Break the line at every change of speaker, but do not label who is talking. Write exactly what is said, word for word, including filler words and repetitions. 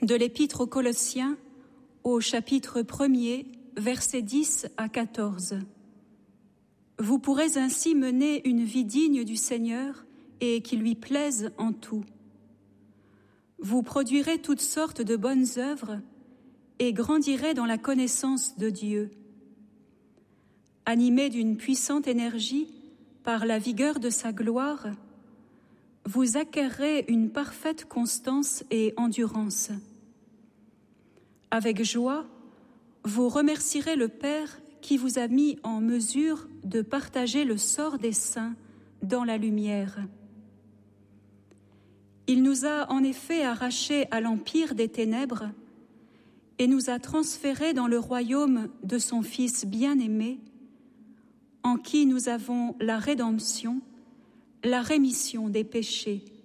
de l'Épître aux Colossiens, au chapitre premier, versets dix à quatorze. Vous pourrez ainsi mener une vie digne du Seigneur et qui lui plaise en tout. Vous produirez toutes sortes de bonnes œuvres et grandirez dans la connaissance de Dieu. Animés d'une puissante énergie par la vigueur de sa gloire, vous acquerrez une parfaite constance et endurance. Avec joie, vous remercierez le Père qui vous a mis en mesure de partager le sort des saints dans la lumière. Il nous a en effet arrachés à l'empire des ténèbres et nous a transférés dans le royaume de son Fils bien-aimé, en qui nous avons la rédemption, la rémission des péchés.